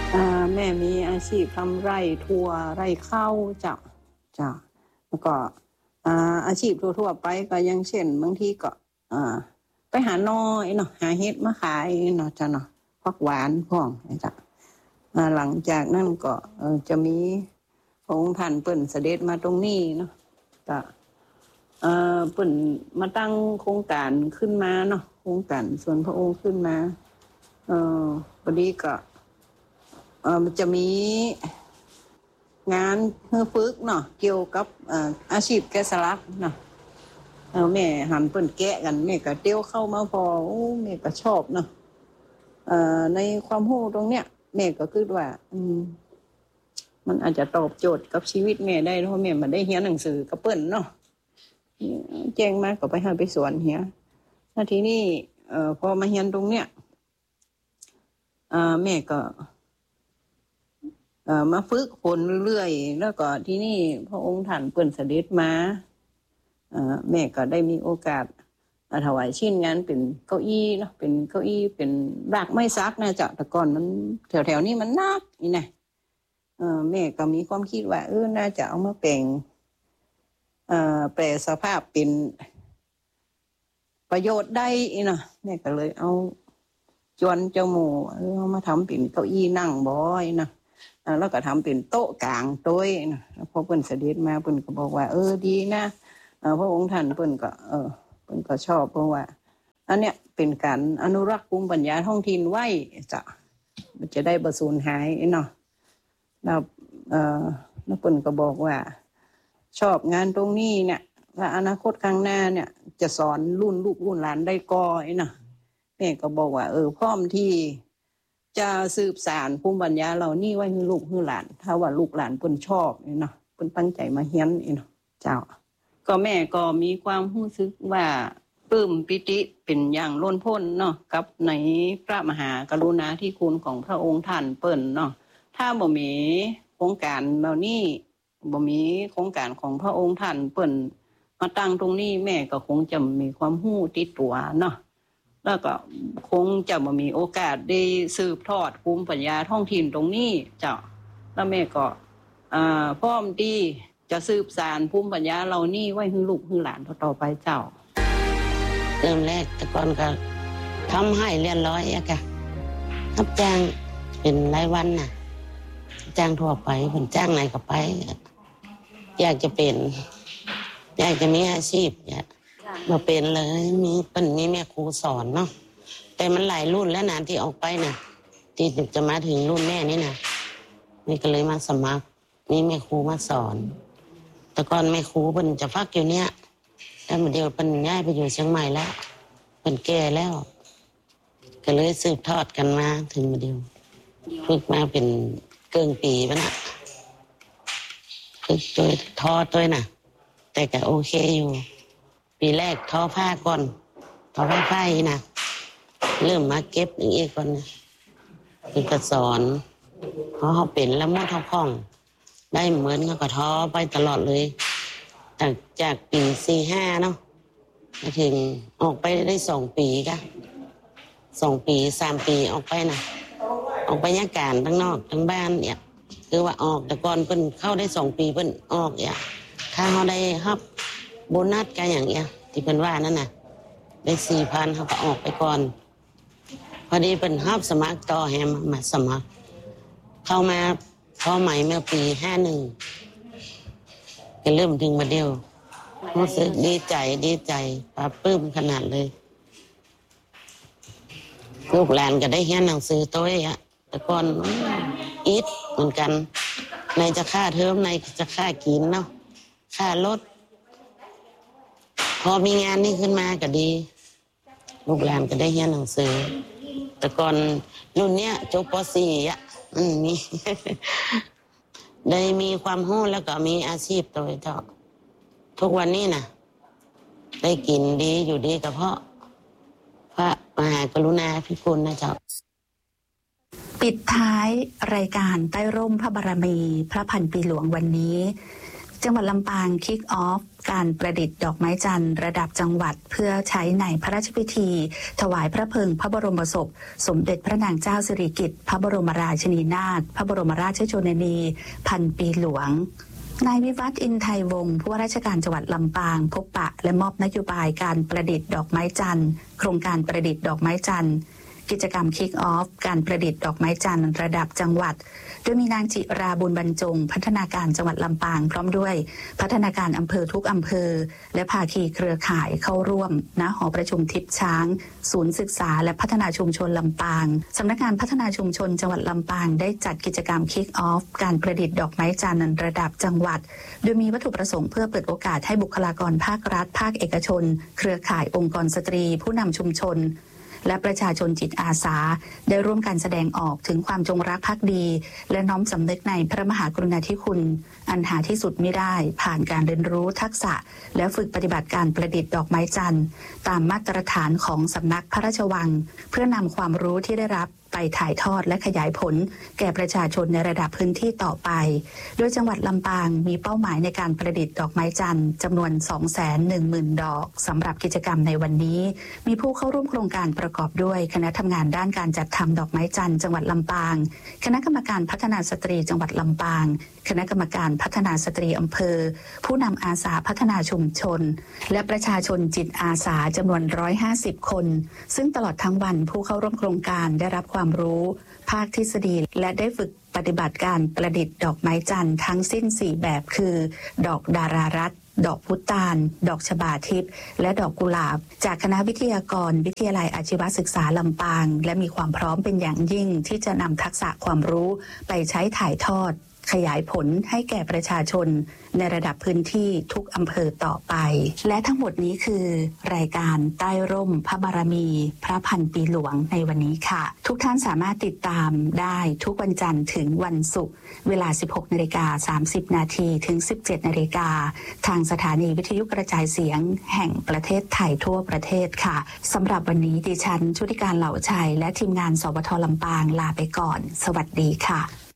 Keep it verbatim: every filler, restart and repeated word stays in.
แม่มีอาชีพทำไร่ทั่วไร่ข้าวจ้ะจ้ะแล้วก็อาชีพทั่วๆไปก็ยังเช่นบางทีก็ไปหาหน่อเนาะหาเห็ดมาขายเนาะจ้ะเนาะผักหวานพร้อมจ้ะหลังจากนั้นก็จะมีองค์ท่านเปิ่นเสด็จมาตรงนี้เนาะก็เปิ่นมาตั้งโครงการขึ้นมาเนาะโครงการส่วนพระองค์ขึ้นมาเออพอดีก็เออมันจะมีงานเฮือฝึกเนาะเกี่ยวกับอาชีพแกะสลักเนาะเออแม่หันเปิ่นแกะกันแม่ก็เตี้ยวเข้ามาพอโอ้แม่ก็ชอบเนาะเอ่อในความรู้ตรงเนี้ยแม่ก็คิดว่าอืมมันอาจจะตอบโจทย์กับชีวิตแม่ได้เพราะแม่มาได้เรียนหนังสือกับเปิ้นเนาะแจ้งมาก็ไปหาไปสอนเฮียแล้วทีนี้เอ่อพอมาเรียนตรงเนี้ยอ่าแม่ก็เอ่อมาฝึกฝนเรื่อยๆแล้วก็ที่นี่พระองค์ท่านเปิ้นเสด็จมาเอ่อแม่ก็ได้มีโอกาสถวายชิ้นงานเป็นเก้าอี้เนาะเป็นเก้าอี้เป็นรากไม้ซักนะจ๊ะแต่ก่อนมันแถวๆนี้มันนักนี่นะเออแม่ก็มีความคิดว่าเออน่าจะเอามาแปลงเอ่อแปลสภาพเป็นประโยชน์ได้อีเนาะแม่ก็เลยเอาจวนเจ้าหมูเออเอามาทำเป็นเก้าอี้นั่งบ่อยนะแล้วก็ทำเป็นโต๊ะกลางโต๊ะนะพอเปิ้นเสด็จมาเปิ้นก็บอกว่าเออดีนะพระองค์ท่านเปิ้นก็เออเปิ้นก็ชอบเพราะว่าอันเนี้ยเป็นการอนุรักษ์ภูมิปัญญาท้องถิ่นไว้จะมันจะได้บ่สูญหายเนาะแล้วเอ่อแล้วเปิ้นก็บอกว่าชอบงานตรงนี้เนี่ยว่าอนาคตข้างหน้าเนี่ยจะสอนรุ่นลูกรุ่นหลานได้ก่อไอ้น่ะแม่ก็บอกว่าเออพร้อมที่จะสืบสานภูมิปัญญาเหล่านี้ไว้ให้ลูกให้หลานถ้าว่าลูกหลานเปิ้นชอบเนาะเปิ้นตั้งใจมาเรียนเนาะเจ้าก็แม่ก็มีความรู้สึกว่าปลื้มปิติเป็นอย่างล้นพ้นเนาะกับในพระมหากรุณาธิคุณของพระองค์ท่านเปิ้นเนาะถ้าบ่มีโครงการเหล่านี้บ่มีโครงการของพระองค์ท่านเปิ้นมาตั้งตรงนี้แม่ก็คงจะมีความรู้ติดตัวเนาะแล้วก็คงจะบ่มีโอกาสได้สืบทอดภูมิปัญญาท้องถิ่นตรงนี้เจ้าแล้วแม่ก็อ่าพร้อมที่จะสืบสานภูมิปัญญาเหล่านี้ไว้ให้ลูกให้หลานต่อไปเจ้าเริ่มแรกแต่ก่อนก็ทำให้เรียนร้อยอะค่ะรับจ้างเป็นรายวันน่ะจ้างทั่วไปเป็นจ้างไหนก็ไปอยากจะเป็นอยากจะมีอาชีพอยากมาเป็นเลยมีเป็นมีแม่ครูสอนเนาะแต่มันหลายรุ่นแล้วนานที่ออกไปน่ะที่จะมาถึงรุ่นแม่นี่น่ะนี่ก็เลยมาสมัครนี่แม่ครูมาสอนแต่ก่อนแม่ครูเพิ่นจะพักอยู่เนี้ยแล้วเดี๋ยวเพิ่นย้ายไปอยู่เชียงใหม่แล้วเพิ่นแก่แล้วก็เลยสืบทอดกันมาถึงมาเดียวฝึกมาเป็นเกินปีป่ะน่ะฝึกตัวทอตัวน่ะแต่ก็โอเคอยู่ปีแรกทอผ้าก่อนทอผ้าไฟนะเริ่มมาเก็บอย่างนี้ก่อนนะคือก็สอนเพราะเขาเป็นแล้วมั่วท้องคล่องได้เหมือนกับทอไปตลอดเลยจากจากปีสี่ห้าเนาะมาถึงออกไปได้สองปีก็สองปีสามปีออกไปนะออกไปยาการทั้งนอกทั้งบ้านเนี่ยคือว่าออกแต่ก่อนเพิ่นเข้าได้สองปีเพิ่นออกเนี่ยถ้าเขาได้รับโบนัสกันอย่างเงี้ยที่เพิ่นว่านั่นน่ะได้สี่พันเขาก็ออกไปก่อนพอดีเพิ่นรับสมัครต่อแฮมมาสมัครเข้ามาพอใหม่เมื่อปีห้าหนึ่งก็เริ่มถึงมาเดียวรู้สึกดีใจดีใจปลาปลื้มขนาดเลยลูกหลานก็ได้เรียนหนังสือตัวอ่ะแต่ก่อนอิดเหมือนกันในจะค่าเทอมในจะค่ากินเนาะค่ารถพอมีงานนี้ขึ้นมาก็ดีลูกหลานก็ได้เรียนหนังสือแต่ก่อนรุ่นเนี้ยจบป.สี่ อ่ะอืมมีได้มีความรู้แล้วก็มีอาชีพตัวเจ้าทุกวันนี้นะได้กินดีอยู่ดีก็เพราะพระมหากรุณาธิคุณนะเจ้าปิดท้ายรายการใต้ร่มพระบารมีพระพันปีหลวงวันนี้จังหวัดลำปางคิกออฟการประดิษฐ์ดอกไม้จันทร์ระดับจังหวัดเพื่อใช้ในพระราชพิธีถวายพระเพลิงพระบรมศพสมเด็จพระนางเจ้าสิริกิติ์พระบรมราชินีนาถพระบรมราชชนนีพันปีหลวงนายวิวัฒน์อินไทยวงศ์ผู้ว่าราชการจังหวัดลำปางพบปะและมอบนโยบายการประดิษฐ์ดอกไม้จันทร์โครงการประดิษฐ์ดอกไม้จันทร์กิจกรรมคิกออฟการประดิษฐ์ดอกไม้จันทร์ระดับจังหวัดโดยมีนางจิราบุญบรรจงพัฒนาการจังหวัดลำปางพร้อมด้วยพัฒนาการอำเภอทุกอำเภอและภาคีเครือข่ายเข้าร่วมณหอประชุมทิพย์ช้างศูนย์ศึกษาและพัฒนาชุมชนลำปางสำนักงานพัฒนาชุมชนจังหวัดลำปางได้จัดกิจกรรมคิกออฟการประดิษฐ์ดอกไม้จันทร์ระดับจังหวัดโดยมีวัตถุประสงค์เพื่อเปิดโอกาสให้บุคลากรภาครัฐภาคเอกชนเครือข่ายองค์กรสตรีผู้นำชุมชนและประชาชนจิตอาสาได้ร่วมกันแสดงออกถึงความจงรักภักดีและน้อมสำนึกในพระมหากรุณาธิคุณอันหาที่สุดมิได้ผ่านการเรียนรู้ทักษะและฝึกปฏิบัติการประดิษฐ์ดอกไม้จันทร์ตามมาตรฐานของสำนักพระราชวังเพื่อนำความรู้ที่ได้รับไปถ่ายทอดและขยายผลแก่ประชาชนในระดับพื้นที่ต่อไปโดยจังหวัดลำปางมีเป้าหมายในการประดิษฐ์ดอกไม้จันทร์จำนวน สองแสนหนึ่งหมื่น ดอกสำหรับกิจกรรมในวันนี้มีผู้เข้าร่วมโครงการประกอบด้วยคณะทำงานด้านการจัดทำดอกไม้จันทร์จังหวัดลำปางคณะกรรมการพัฒนาสตรีจังหวัดลำปางคณะกรรมการพัฒนาสตรีอำเภอผู้นำอาสาพัฒนาชุมชนและประชาชนจิตอาสาจำนวนหนึ่งร้อยห้าสิบคนซึ่งตลอดทั้งวันผู้เข้าร่วมโครงการได้รับความรู้ภาคทฤษฎีและได้ฝึกปฏิบัติการประดิษฐ์ดอกไม้จันทร์ทั้งสิ้นสี่แบบคือดอกดารารัตน์ดอกพุตานดอกชบาทิพย์และดอกกุหลาบจากคณะวิทยากรวิทยาลัยอาชีวศึกษาลำปางและมีความพร้อมเป็นอย่างยิ่งที่จะนำทักษะความรู้ไปใช้ถ่ายทอดขยายผลให้แก่ประชาชนในระดับพื้นที่ทุกอำเภอต่อไปและทั้งหมดนี้คือรายการใต้ร่มพระบารมีพระพันปีหลวงในวันนี้ค่ะทุกท่านสามารถติดตามได้ทุกวันจันทร์ถึงวันศุกร์เวลา สิบหกนาฬิกาสามสิบ นาทีถึง สิบเจ็ดนาฬิกาทางสถานีวิทยุกระจายเสียงแห่งประเทศไทยทั่วประเทศค่ะสำหรับวันนี้ดิฉันชุติการเหล่าชัยและทีมงานสวทลำปางลาไปก่อนสวัสดีค่ะ